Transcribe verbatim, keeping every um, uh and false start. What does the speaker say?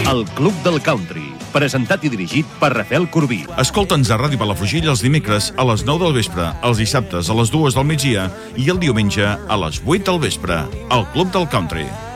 El Club del Country, presentat i dirigit per Rafael Corbí. Escolta'ns a Ràdio Palafrugell els dimecres a les nou del vespre, els dissabtes a les dues del migdia i el diumenge a les vuit del vespre. El Club del Country.